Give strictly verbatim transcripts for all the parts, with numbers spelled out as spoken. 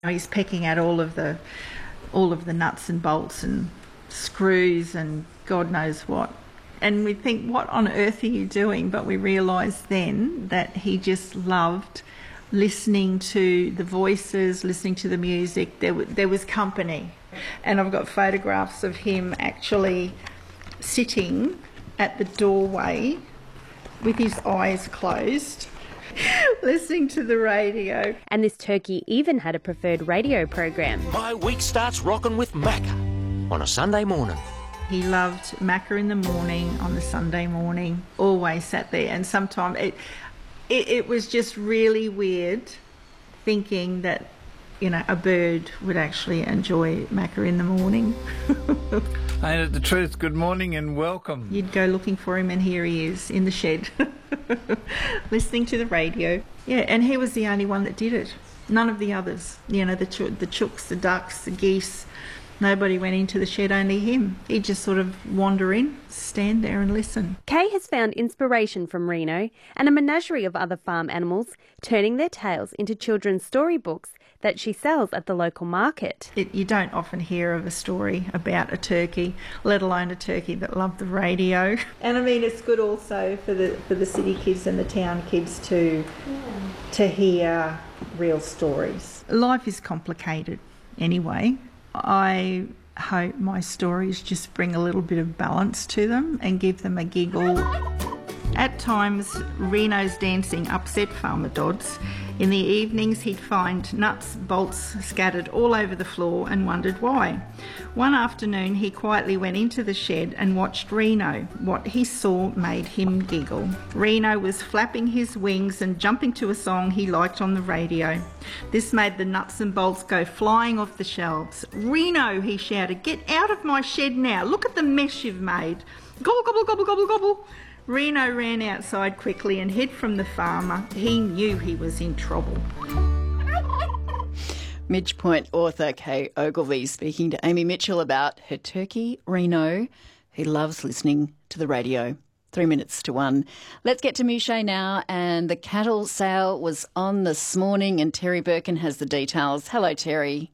He's pecking at all of the all of the nuts and bolts and screws and God knows what. And we think, what on earth are you doing? But we realised then that he just loved listening to the voices, listening to the music. There, w- there was company. And I've got photographs of him actually sitting at the doorway with his eyes closed, listening to the radio. And this turkey even had a preferred radio program. My week starts rocking with Macca on a Sunday morning. He loved Macca in the morning on the Sunday morning, always sat there. And sometimes it, it, it was just really weird thinking that, you know, a bird would actually enjoy Macca in the morning. Ain't it the truth? Good morning and welcome. You'd go looking for him and here he is in the shed, listening to the radio. Yeah, and he was the only one that did it. None of the others, you know, the ch- the chooks, the ducks, the geese. Nobody went into the shed, only him. He'd just sort of wander in, stand there and listen. Kay has found inspiration from Reno and a menagerie of other farm animals, turning their tales into children's storybooks that she sells at the local market. It, you don't often hear of a story about a turkey, let alone a turkey that loved the radio. And I mean, it's good also for the for the city kids and the town kids to, yeah. to hear real stories. Life is complicated anyway. I hope my stories just bring a little bit of balance to them and give them a giggle. At times, Reno's dancing upset Farmer Dodds. In the evenings, he'd find nuts, bolts scattered all over the floor and wondered why. One afternoon, he quietly went into the shed and watched Reno. What he saw made him giggle. Reno was flapping his wings and jumping to a song he liked on the radio. This made the nuts and bolts go flying off the shelves. "Reno," he shouted, "get out of my shed now. Look at the mess you've made. Gobble, gobble, gobble, gobble, gobble." Reno ran outside quickly and hid from the farmer. He knew he was in trouble. Midge Point author Kay Ogilvie speaking to Amy Mitchell about her turkey, Reno, who loves listening to the radio. Three minutes to one. Let's get to Mouchet now. And the cattle sale was on this morning and Terry Birkin has the details. Hello, Terry.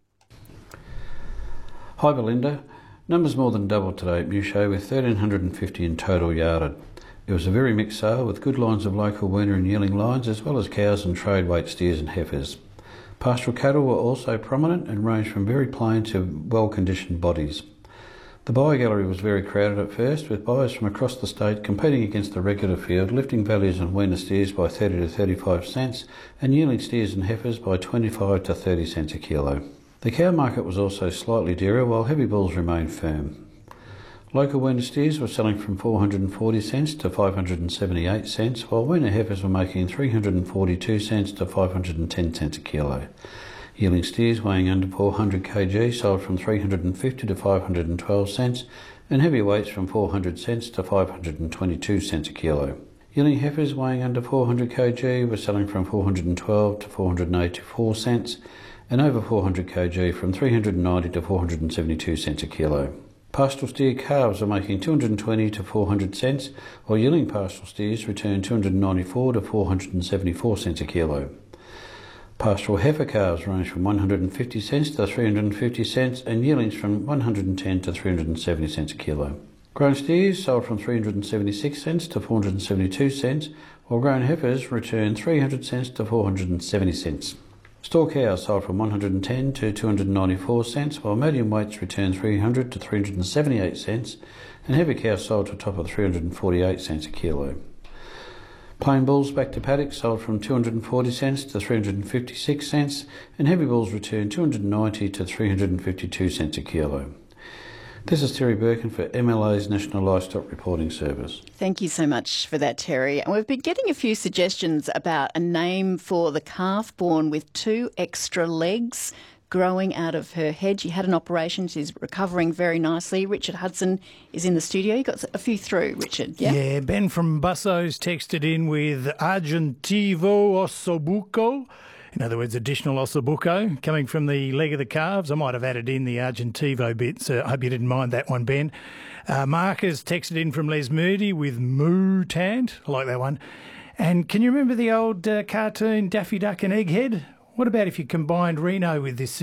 Hi, Belinda. Numbers more than doubled today at Mouchet with one thousand three hundred fifty in total yarded. It was a very mixed sale with good lines of local weaner and yearling lines as well as cows and trade weight steers and heifers. Pastoral cattle were also prominent and ranged from very plain to well-conditioned bodies. The buyer gallery was very crowded at first, with buyers from across the state competing against the regular field, lifting values on weaner steers by thirty to thirty-five cents and yearling steers and heifers by twenty-five to thirty cents a kilo. The cow market was also slightly dearer while heavy bulls remained firm. Local weaner steers were selling from four hundred forty cents to five hundred seventy-eight cents, while weaner heifers were making three hundred forty-two cents to five hundred ten cents a kilo. Yearling steers weighing under four hundred kilograms sold from three hundred fifty to five hundred twelve cents, and heavyweights from four hundred cents to five hundred twenty-two cents a kilo. Yearling heifers weighing under four hundred kilograms were selling from four hundred twelve to four hundred eighty-four cents, and over four hundred kilograms from three hundred ninety to four hundred seventy-two cents a kilo. Pastoral steer calves are making two hundred twenty to four hundred cents, while yearling pastoral steers return two hundred ninety-four to four hundred seventy-four cents a kilo. Pastoral heifer calves range from one hundred fifty cents to three hundred fifty cents, and yearlings from one hundred ten to three hundred seventy cents a kilo. Grown steers sold from three hundred seventy-six cents to four hundred seventy-two cents, while grown heifers return three hundred cents to four hundred seventy cents. Store cows sold from one hundred ten to two hundred ninety-four cents, while medium weights return three hundred to three hundred seventy-eight cents, and heavy cows sold to a top of three hundred forty-eight cents a kilo. Plain bulls back to paddock sold from two hundred forty cents to three hundred fifty-six cents, and heavy bulls returned two hundred ninety to three hundred fifty-two cents a kilo. This is Terry Birkin for M L A's National Livestock Reporting Service. Thank you so much for that, Terry. And we've been getting a few suggestions about a name for the calf born with two extra legs growing out of her head. She had an operation. She's recovering very nicely. Richard Hudson is in the studio. You got a few through, Richard, yeah? Yeah, Ben from Busso's texted in with Argentivo Ossobuco. In other words, additional ossobuco coming from the leg of the calves. I might have added in the Argentivo bit, so I hope you didn't mind that one, Ben. Uh, Mark has texted in from Les Moody with Moo-Tant. I like that one. And can you remember the old uh, cartoon Daffy Duck and Egghead? What about if you combined Reno with this